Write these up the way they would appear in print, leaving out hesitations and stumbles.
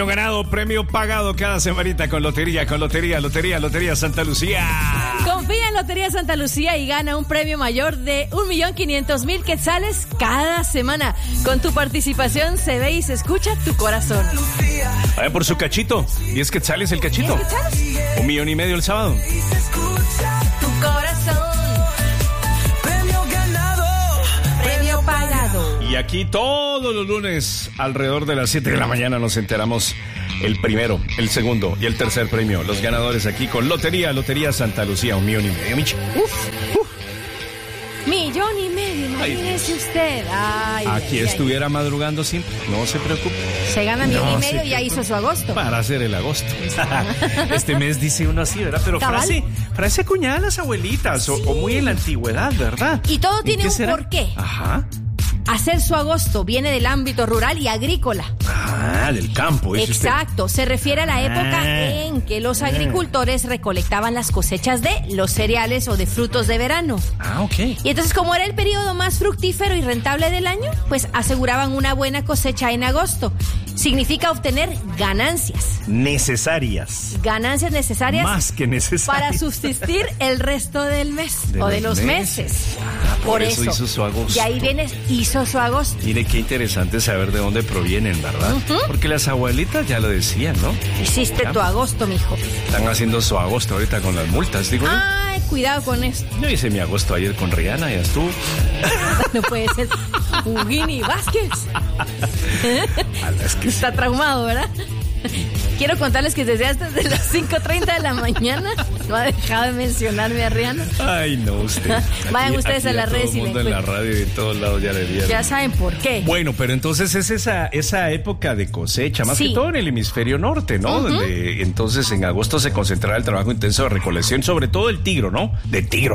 Ganado, premio pagado cada semanita con Lotería Santa Lucía. Confía en Lotería Santa Lucía y gana un premio mayor de 1.500.000 quetzales cada semana. Con tu participación se ve y se escucha tu corazón. Vaya por su cachito. 10 quetzales el cachito. 1,5 millones el sábado. Tu corazón. Premio ganado. Premio pagado. Y aquí todos los lunes, alrededor de las 7 de la mañana, nos enteramos el primero, el segundo y el tercer premio. Los ganadores aquí con Lotería Santa Lucía. 1,5 millones, Michi. Millón y medio, imagínese usted. Aquí estuviera madrugando siempre, no se preocupe. Se gana 1,5 millones y ya hizo su agosto. Para hacer el agosto. Este mes dice uno así, ¿verdad? Pero frase acuñada a las abuelitas, sí. o muy en la antigüedad, ¿verdad? Y todo tiene un porqué. Ajá. Hacer su agosto viene del ámbito rural y agrícola. Del campo. Exacto, se refiere a la época en que los agricultores recolectaban las cosechas de los cereales o de frutos de verano. Ok. Y entonces, como era el periodo más fructífero y rentable del año, pues aseguraban una buena cosecha en agosto. Significa obtener ganancias. Necesarias. Ganancias necesarias. Más que necesarias. Para subsistir el resto del mes o de los meses. Por eso hizo su agosto. Y ahí hizo su agosto. Mire qué interesante saber de dónde provienen, ¿verdad? Porque las abuelitas ya lo decían, ¿no? Hiciste tu agosto, mijo. Están haciendo su agosto ahorita con las multas, digo yo. Ay, cuidado con eso. Yo hice mi agosto ayer con Rihanna, ya estuvo. No puede ser. Eugeni Vázquez. Es que está traumado, ¿verdad? Quiero contarles que desde las 5:30 de la mañana no ha dejado de mencionarme a Rihanna. Ay, no, usted. Vayan ustedes a las redes y todo el mundo en la radio y en todos lados ya le dieron. Ya saben por qué. Bueno, pero entonces es esa época de cosecha, más que todo en el hemisferio norte, ¿no? Donde entonces en agosto se concentraba el trabajo intenso de recolección, sobre todo el tigro, ¿no? Del trigo.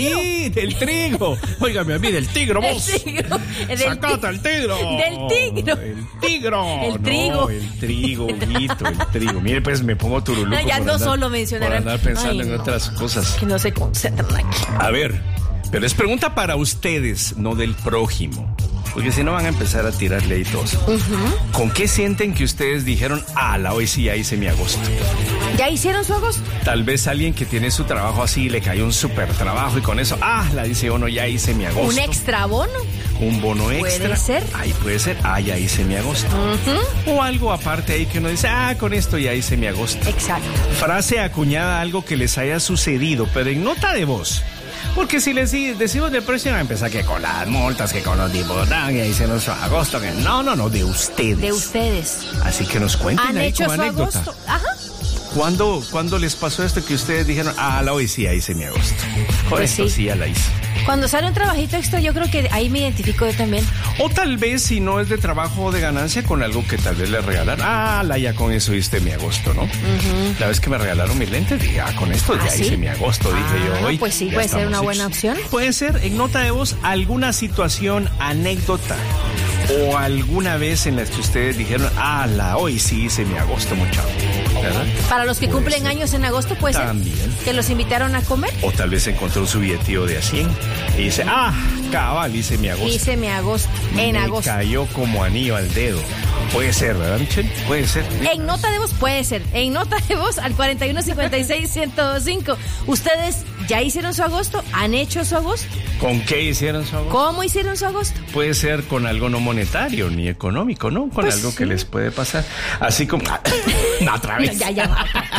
Óigame a mí, del tigro, vos. Sacata el tigro. Del tigro. El tigro. El trigo. No, el trigo, Huguito, el trigo. Mire, pues me pongo turuluco. No, ya no solo mencionar. Por andar pensando en otras cosas. Que no se concentran aquí. A ver, pero es pregunta para ustedes, no del prójimo. Porque si no van a empezar a tirarle ahí todos. ¿Con qué sienten que ustedes dijeron, hoy sí ya hice mi agosto? ¿Ya hicieron su agosto? Tal vez alguien que tiene su trabajo así, le cayó un súper trabajo y con eso, la dice uno, ya hice mi agosto. ¿Un extra bono? Un bono extra. ¿Puede ser? Ahí puede ser, ya hice mi agosto. O algo aparte ahí que uno dice, con esto ya hice mi agosto. Exacto. Frase acuñada, algo que les haya sucedido, pero en nota de voz. Porque si les decimos de precio, van a empezar que con las multas, que con los tipos, que hicieron su agosto, que no, de ustedes. De ustedes. Así que nos cuenten ¿Han ahí hecho como su anécdota. agosto? Ajá. ¿Cuándo les pasó esto que ustedes dijeron, hoy sí ya hice mi agosto? Pues esto sí ya la hice. Cuando sale un trabajito extra, yo creo que ahí me identifico yo también. O tal vez, si no es de trabajo o de ganancia, con algo que tal vez le regalaron. Ya con eso hice mi agosto, ¿no? La vez que me regalaron mis lentes, dije, con esto ya hice mi agosto, dije yo hoy. Pues sí, puede ser una buena opción. Puede ser, en nota de voz, alguna situación, anécdota, o alguna vez en la que ustedes dijeron, hoy sí hice mi agosto, muchachos. ¿Verdad? Para los que cumplen años en agosto, puede ser que los invitaron a comer. O tal vez encontró su billetío de a 100 y dice, cabal, hice mi agosto. Hice mi agosto, en agosto. Cayó como anillo al dedo. Puede ser, ¿verdad, Michelle? Puede ser. En nota de voz, puede ser. En nota de voz, al 4156-1025. ¿Ustedes ya hicieron su agosto? ¿Han hecho su agosto? ¿Con qué hicieron su agosto? ¿Cómo hicieron su agosto? Puede ser con algo no monetario ni económico, ¿no? Con algo que les puede pasar. Así como... No, otra vez. Ya va.